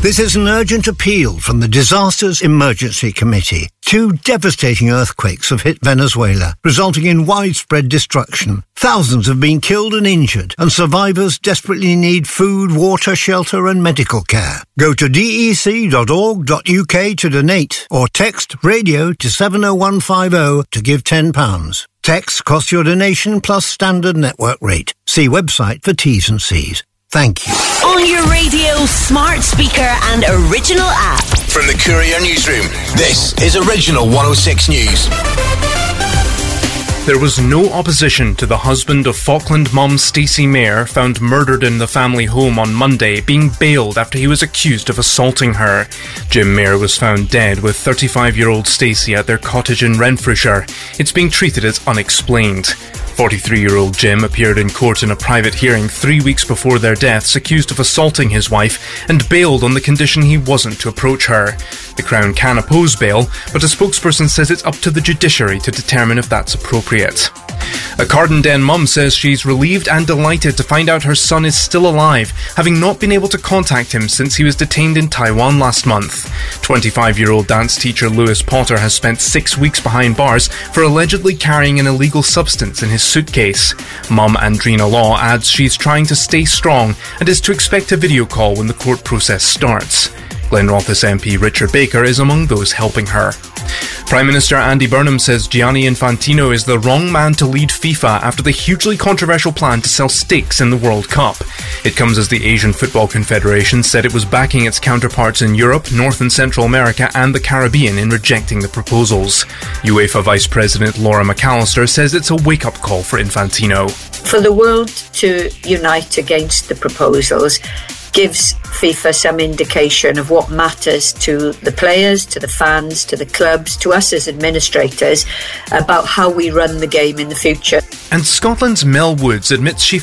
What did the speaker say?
This is an urgent appeal from the Disasters Emergency Committee. 2 devastating earthquakes have hit Venezuela, resulting in widespread destruction. Thousands have been killed and injured, and survivors desperately need food, water, shelter and medical care. Go to dec.org.uk to donate, or text radio to 70150 to give £10. Text costs your donation plus standard network rate. See website for T's and C's. Thank you. On your radio, smart speaker and original app. From the Courier Newsroom, this is Original 106 News. There was no opposition to the husband of Falkland mum Stacey Mayer, found murdered in the family home on Monday, being bailed after he was accused of assaulting her. Jim Mayer was found dead with 35-year-old Stacey at their cottage in Renfrewshire. It's being treated as unexplained. 43-year-old Jim appeared in court in a private hearing 3 weeks before their deaths, accused of assaulting his wife, and bailed on the condition he wasn't to approach her. The Crown can oppose bail, but a spokesperson says it's up to the judiciary to determine if that's appropriate. A Cardenden mum says she's relieved and delighted to find out her son is still alive, having not been able to contact him since he was detained in Taiwan last month. 25-year-old dance teacher Lewis Potter has spent 6 weeks behind bars for allegedly carrying an illegal substance in his suitcase. Mum Andrina Law adds she's trying to stay strong and is to expect a video call when the court process starts. Glenrothes MP Richard Baker is among those helping her. Prime Minister Andy Burnham says Gianni Infantino is the wrong man to lead FIFA after the hugely controversial plan to sell stakes in the World Cup. It comes as the Asian Football Confederation said it was backing its counterparts in Europe, North and Central America and the Caribbean in rejecting the proposals. UEFA Vice President Laura McAllister says it's a wake-up call for Infantino. For the world to unite against the proposals gives FIFA some indication of what matters to the players, to the fans, to the clubs, to us as administrators, about how we run the game in the future. And Scotland's Mel Woods admits she